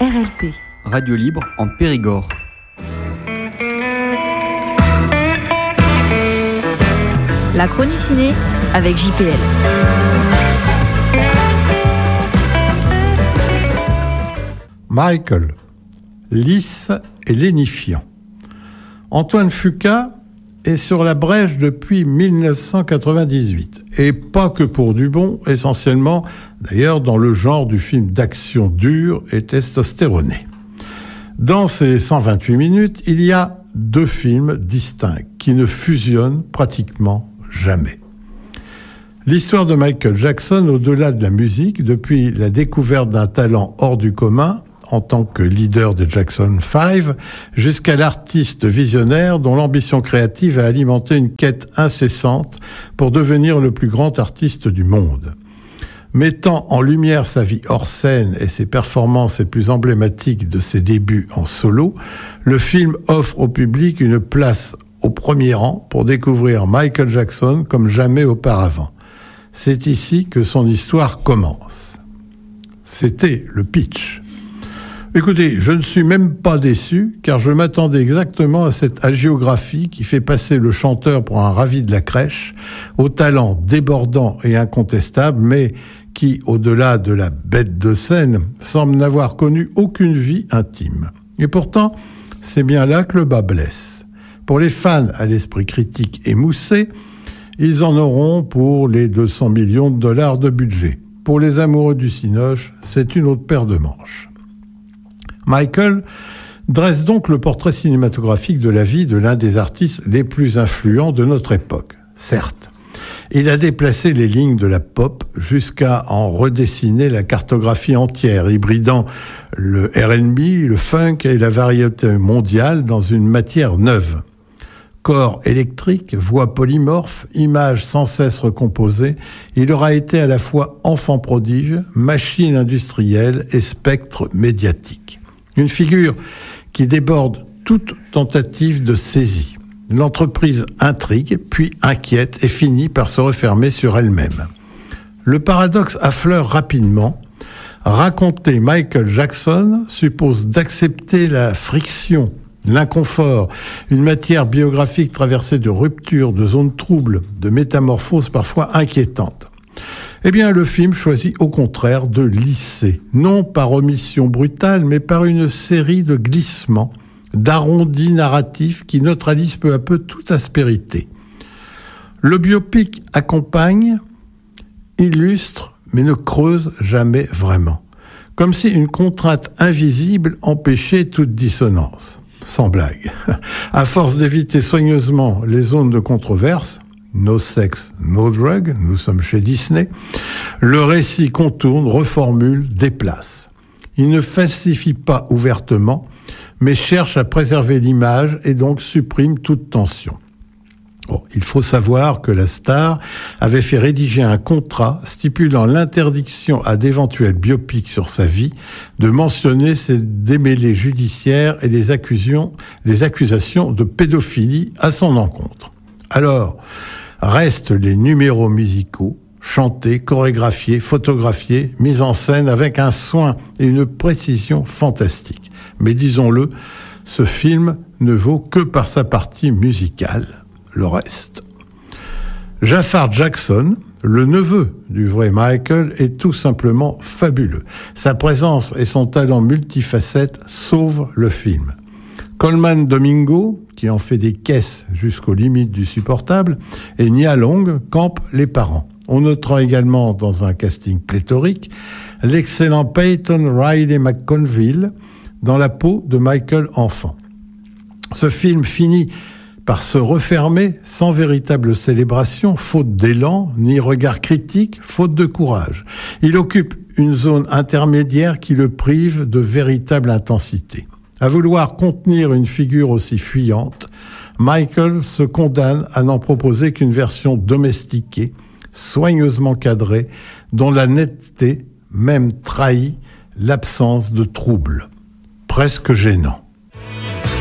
RLP. Radio libre en Périgord. La chronique ciné avec JPL. Michael, lisse et lénifiant. Antoine Fuqua est sur la brèche depuis 1998. Et pas que pour du bon, essentiellement d'ailleurs dans le genre du film d'action dur et testostéroné. Dans ces 128 minutes, il y a deux films distincts qui ne fusionnent pratiquement jamais. L'histoire de Michael Jackson au-delà de la musique, depuis la découverte d'un talent hors du commun, en tant que leader des Jackson 5, jusqu'à l'artiste visionnaire dont l'ambition créative a alimenté une quête incessante pour devenir le plus grand artiste du monde. Mettant en lumière sa vie hors scène et ses performances les plus emblématiques de ses débuts en solo, le film offre au public une place au premier rang pour découvrir Michael Jackson comme jamais auparavant. C'est ici que son histoire commence. C'était le pitch. Écoutez, je ne suis même pas déçu, car je m'attendais exactement à cette hagiographie qui fait passer le chanteur pour un ravi de la crèche, au talent débordant et incontestable, mais qui, au-delà de la bête de scène, semble n'avoir connu aucune vie intime. Et pourtant, c'est bien là que le bas blesse. Pour les fans à l'esprit critique émoussé, ils en auront pour les 200 millions de dollars de budget. Pour les amoureux du cinoche, c'est une autre paire de manches. Michael dresse donc le portrait cinématographique de la vie de l'un des artistes les plus influents de notre époque. Certes, il a déplacé les lignes de la pop jusqu'à en redessiner la cartographie entière, hybridant le R&B, le funk et la variété mondiale dans une matière neuve. Corps électrique, voix polymorphe, images sans cesse recomposées, il aura été à la fois enfant prodige, machine industrielle et spectre médiatique. Une figure qui déborde toute tentative de saisie. L'entreprise intrigue, puis inquiète et finit par se refermer sur elle-même. Le paradoxe affleure rapidement. Raconter Michael Jackson suppose d'accepter la friction, l'inconfort, une matière biographique traversée de ruptures, de zones troubles, de métamorphoses parfois inquiétantes. Eh bien, le film choisit au contraire de lisser, non par omission brutale, mais par une série de glissements, d'arrondis narratifs qui neutralisent peu à peu toute aspérité. Le biopic accompagne, illustre, mais ne creuse jamais vraiment. Comme si une contrainte invisible empêchait toute dissonance. Sans blague. À force d'éviter soigneusement les zones de controverse, no sex, no drug, nous sommes chez Disney, le récit contourne, reformule, déplace. Il ne falsifie pas ouvertement, mais cherche à préserver l'image et donc supprime toute tension. Bon, il faut savoir que la star avait fait rédiger un contrat stipulant l'interdiction à d'éventuels biopics sur sa vie de mentionner ses démêlés judiciaires et les accusations de pédophilie à son encontre. Alors, restent les numéros musicaux, chantés, chorégraphiés, photographiés, mis en scène avec un soin et une précision fantastiques. Mais disons-le, ce film ne vaut que par sa partie musicale. Le reste. Jafar Jackson, le neveu du vrai Michael, est tout simplement fabuleux. Sa présence et son talent multifacette sauvent le film. Colman Domingo, qui en fait des caisses jusqu'aux limites du supportable, et Nia Long campent les parents. On notera également dans un casting pléthorique l'excellent Peyton Riley McConville dans la peau de Michael enfant. Ce film finit par se refermer sans véritable célébration, faute d'élan, ni regard critique, faute de courage. Il occupe une zone intermédiaire qui le prive de véritable intensité. À vouloir contenir une figure aussi fuyante, Michael se condamne à n'en proposer qu'une version domestiquée, soigneusement cadrée, dont la netteté même trahit l'absence de trouble. Presque gênant.